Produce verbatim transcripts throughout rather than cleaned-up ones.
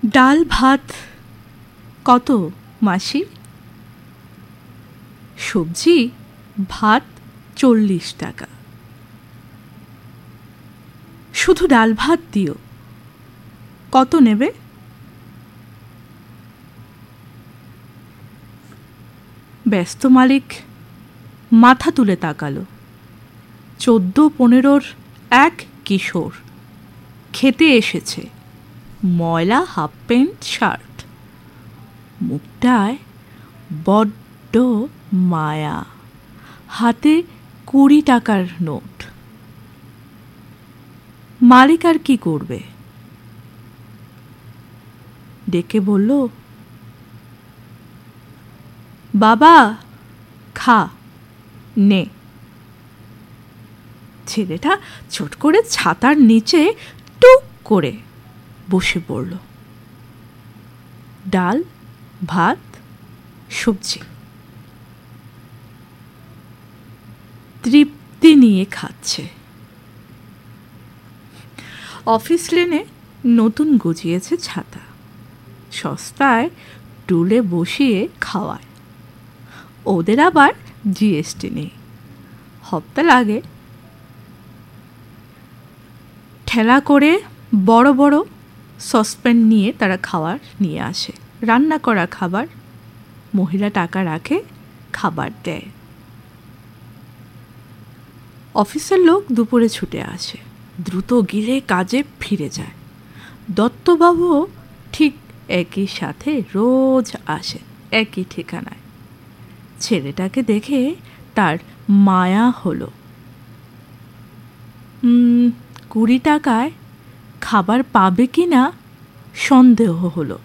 ডাল ভাত কত মাসি? সবজি ভাত চল্লিশ টাকা। শুধু ডাল ভাত দিও। কত নেবে? ব্যস্ত মালিক মাথা তুলে তাকালো। চোদ্দো পনেরোর এক কিশোর খেতে এসেছে, ময়লা হাফ প্যান্ট শার্ট, মুখটায় বড্ড মায়া, হাতে কুড়ি টাকার নোট। মালিক আর কি করবে? ডেকে বলল, বাবা খা নে। ছেলেটা চট করে ছাতার নিচে টুক করে বসে পড়ল। ডাল ভাত সবজি তৃপ্তি নিয়ে খাচ্ছে। অফিস লেনে নতুন গজিয়েছে ছাতা, সস্তায় টুলে বসিয়ে খাওয়ায়। ওদের আবার জিএসটি নেই, হপ্তা লাগে। ঠেলা করে বড় বড় সসপ্যান নিয়ে তারা খাবার নিয়ে আসে, রান্না করা খাবার। মহিলা টাকা রাখে, খাবার দেয়। অফিসের লোক দুপুরে ছুটে আসে, দ্রুত গিলে কাজে ফিরে যায়। দত্তবাবুও ঠিক একই সাথে রোজ আসে, একই ঠিকানায়। ছেলেটাকে দেখে তার মায়া হলো। কুড়ি টাকায় খাবার পাবে কি না সন্দেহ হলো।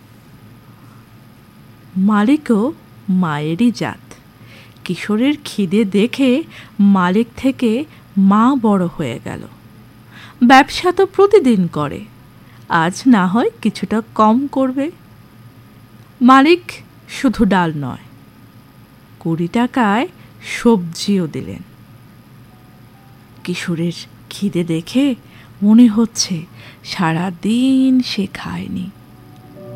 মালিকও মায়েরই জাত। কিশোরের খিদে দেখে মালিক থেকে মা বড় হয়ে গেল। ব্যবসা তো প্রতিদিন করে, আজ না হয় কিছুটা কম করবে। মালিক শুধু ডাল নয়, কুড়ি টাকায় সবজিও দিলেন। কিশোরের খিদে দেখে মনে হচ্ছে সারা দিন সে খায়নি।